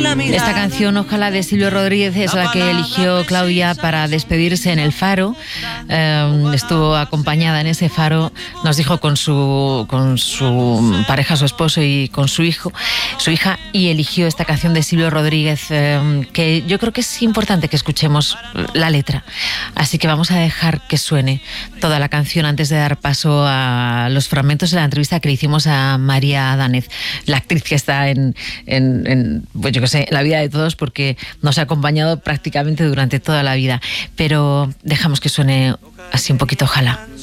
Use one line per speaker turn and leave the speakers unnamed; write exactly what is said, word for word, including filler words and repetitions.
Esta canción, Ojalá, de Silvio Rodríguez, es la que eligió Claudia para despedirse en el Faro. Eh, estuvo acompañada en ese Faro, nos dijo, con su, con su pareja, su esposo, y con su hijo, su hija, y eligió esta canción de Silvio Rodríguez, eh, que yo creo que es importante que escuchemos la letra. Así que vamos a dejar que suene toda la canción antes de dar paso a los fragmentos de la entrevista que le hicimos a María Danez, la actriz que está en, en, en pues yo qué sé, en la vida de todos, porque nos ha acompañado prácticamente durante toda la vida. Pero dejamos que suene así un poquito, Ojalá.